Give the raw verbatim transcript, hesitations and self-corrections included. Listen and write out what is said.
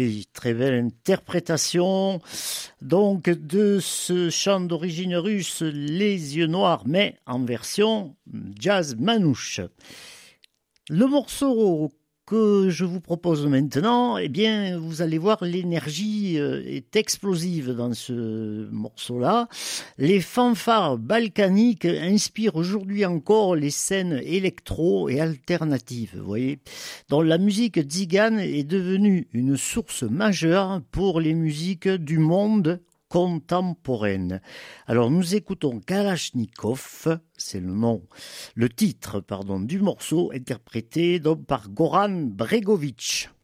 Oui, très belle interprétation donc de ce chant d'origine russe, Les yeux noirs, mais en version jazz manouche. Le morceau que je vous propose maintenant, eh bien, vous allez voir, l'énergie est explosive dans ce morceau-là. Les fanfares balkaniques inspirent aujourd'hui encore les scènes électro et alternatives, vous voyez, dont la musique tzigane est devenue une source majeure pour les musiques du monde contemporaine. Alors nous écoutons Kalachnikov, c'est le nom, le titre pardon du morceau interprété donc par Goran Bregovic.